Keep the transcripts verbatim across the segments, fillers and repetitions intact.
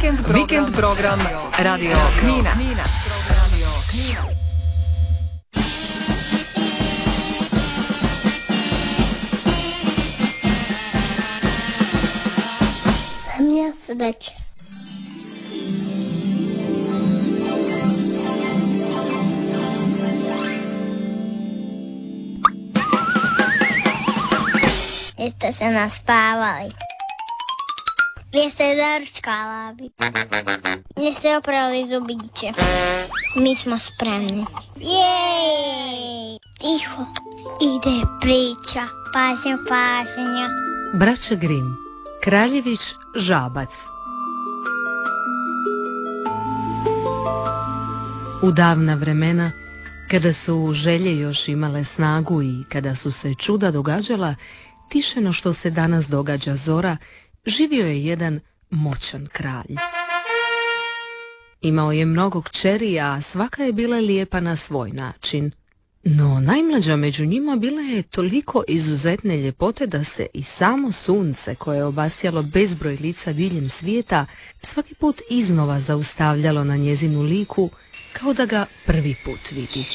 Vikend program, Vikend program Radio Knina. Knina. Radio Knina. Zemlja sreće. Jeste se naspavali? Jeste doručkali? Jeste oprali zubiće? Mi smo spremni. Jej! Tiho, ide priča. Pažnja, pažnja. Braća Grimm, Kraljević Žabac. U davna vremena, kada su želje još imale snagu i kada su se čuda događala, tišeno što se danas događa zora, živio je jedan moćan kralj. Imao je mnogo kćeri, a svaka je bila lijepa na svoj način. No najmlađa među njima bila je toliko izuzetne ljepote da se i samo sunce, koje je obasjalo bezbroj lica diljem svijeta, svaki put iznova zaustavljalo na njezinu liku, kao da ga prvi put vidi.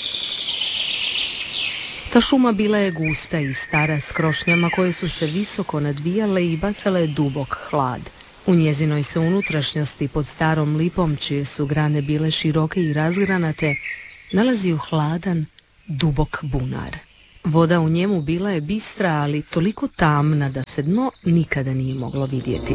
Ta šuma bila je gusta i stara s krošnjama koje su se visoko nadvijale i bacale dubok hlad. U njezinoj se unutrašnjosti pod starom lipom, čije su grane bile široke i razgranate, nalazio hladan, dubok bunar. Voda u njemu bila je bistra, ali toliko tamna da se dno nikada nije moglo vidjeti.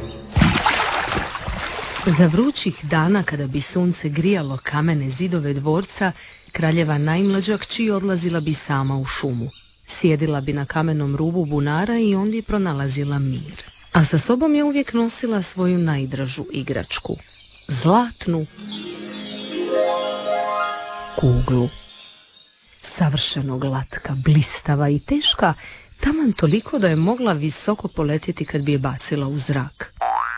Za vrućih dana, kada bi sunce grijalo kamene zidove dvorca, kraljeva najmlađa kći odlazila bi sama u šumu. Sjedila bi na kamenom rubu bunara i ondje pronalazila mir. A sa sobom je uvijek nosila svoju najdražu igračku, zlatnu kuglu. Savršeno glatka, blistava i teška, taman toliko da je mogla visoko poletjeti kad bi je bacila u zrak.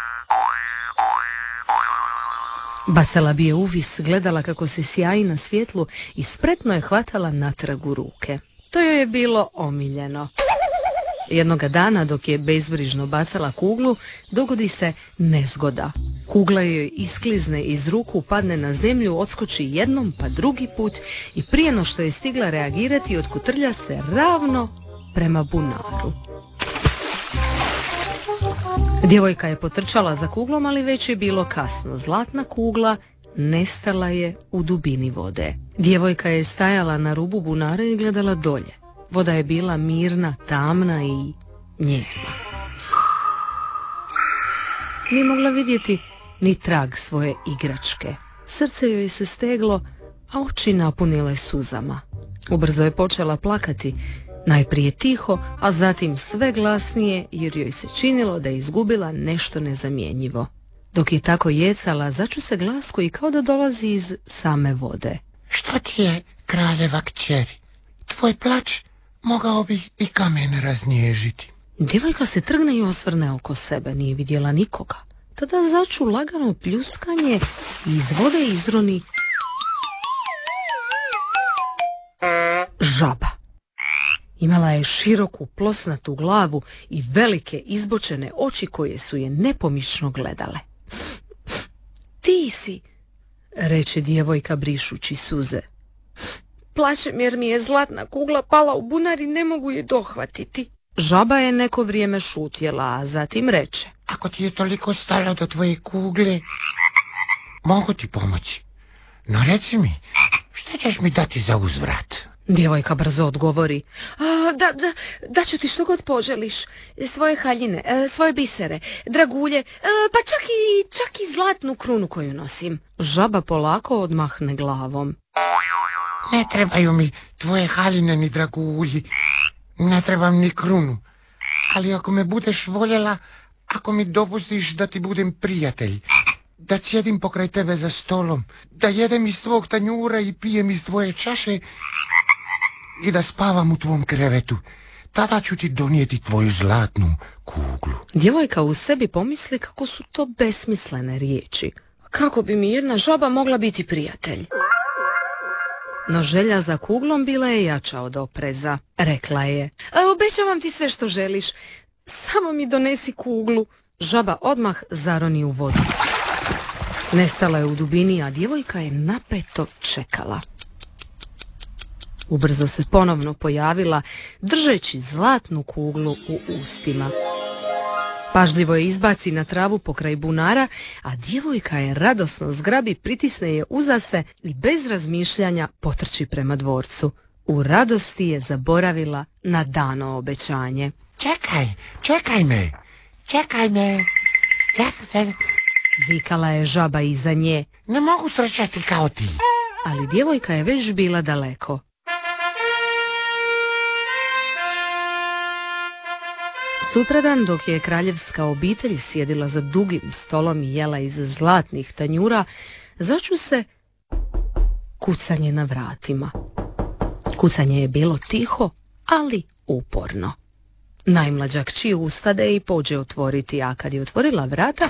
Bacala bi je uvis, gledala kako se sjaji na svjetlu i spretno je hvatala natrag u ruke. To joj je bilo omiljeno. Jednoga dana, dok je bezbrižno bacala kuglu, dogodi se nezgoda. Kugla joj isklizne iz ruku, padne na zemlju, odskoči jednom pa drugi put i prije no što je stigla reagirati, otkutrlja se ravno prema bunaru. Djevojka je potrčala za kuglom, ali već je bilo kasno. Zlatna kugla nestala je u dubini vode. Djevojka je stajala na rubu bunara i gledala dolje. Voda je bila mirna, tamna i njema. Nije mogla vidjeti ni trag svoje igračke. Srce joj se steglo, a oči napunile suzama. Ubrzo je počela plakati, najprije tiho, a zatim sve glasnije, jer joj se činilo da je izgubila nešto nezamjenjivo. Dok je tako jecala, začu se glas koji kao da dolazi iz same vode. Što ti je, kraljeva kćeri? Tvoj plač mogao bi i kamen raznježiti. Djevojka se trgne i osvrne oko sebe, nije vidjela nikoga. Tada začu lagano pljuskanje i iz vode izroni žaba. Imala je široku plosnatu glavu i velike izbočene oči koje su je nepomično gledale. Ti si, reče djevojka brišući suze. Plačem jer mi je zlatna kugla pala u bunar i ne mogu je dohvatiti. Žaba je neko vrijeme šutjela, a zatim reče. Ako ti je toliko stalo do tvoje kugle, mogu ti pomoći. No reci mi, što ćeš mi dati za uzvrat? Djevojka brzo odgovori. A, da, da, da ću ti što god poželiš. Svoje haljine, svoje bisere, dragulje, pa čak i, čak i zlatnu krunu koju nosim. Žaba polako odmahne glavom. Ne trebaju mi tvoje haljine ni dragulji. Ne trebam ni krunu. Ali ako me budeš voljela, ako mi dopustiš da ti budem prijatelj, da sjedim pokraj tebe za stolom, da jedem iz tvog tanjura i pijem iz tvoje čaše i da spavam u tvom krevetu, tada ću ti donijeti tvoju zlatnu kuglu. Djevojka u sebi pomisli kako su to besmislene riječi. Kako bi mi jedna žaba mogla biti prijatelj? No želja za kuglom bila je jača od opreza. Rekla je, obećavam ti sve što želiš, samo mi donesi kuglu. Žaba odmah zaroni u vodu. Nestala je u dubini, a djevojka je napeto čekala. Ubrzo se ponovno pojavila, držeći zlatnu kuglu u ustima. Pažljivo je izbaci na travu pokraj bunara, a djevojka je radosno zgrabi, pritisne je uza se i bez razmišljanja potrči prema dvorcu. U radosti je zaboravila na dano obećanje. Čekaj, čekaj me, čekaj me. Ja se... Vikala je žaba iza nje. Ne mogu trčati kao ti. Ali djevojka je već bila daleko. Sutradan, dok je kraljevska obitelj sjedila za dugim stolom i jela iz zlatnih tanjura, začu se kucanje na vratima. Kucanje je bilo tiho, ali uporno. Najmlađa kći ustade i pođe otvoriti, a kad je otvorila vrata,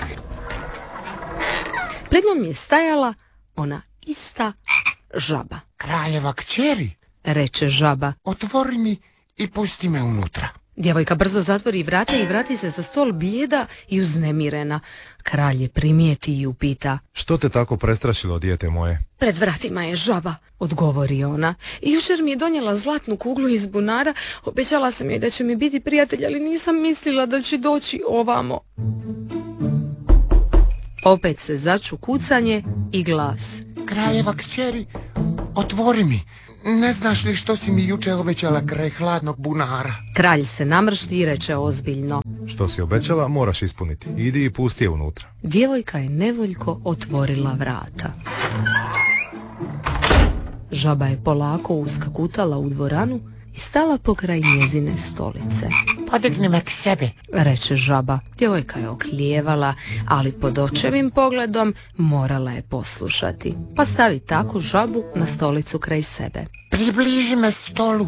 pred njom je stajala ona ista žaba. Kraljeva kćeri, Reče žaba. otvori mi i pusti me unutra. Djevojka brzo zatvori vrata i vrati se za stol blijeda i uznemirena. Kralj je primijeti i upita. Što te tako prestrašilo, dijete moje? Pred vratima je žaba, odgovori ona. I jučer mi je donijela zlatnu kuglu iz bunara, obećala sam joj da će mi biti prijatelj, ali nisam mislila da će doći ovamo. Opet se začu kucanje i glas. Kraljeva kćeri, otvori mi. Ne znaš li što si mi juče obećala kraj hladnog bunara? Kralj se namršti i reče ozbiljno. Što si obećala, moraš ispuniti. Idi i pusti je unutra. Djevojka je nevoljko otvorila vrata. Žaba je polako uskakutala u dvoranu i stala pokraj njezine stolice. Podigni me k sebi. Reče žaba. Djevojka je oklijevala, ali pod očevim pogledom morala je poslušati. Pa stavi tako žabu na stolicu kraj sebe. Približi me stolu.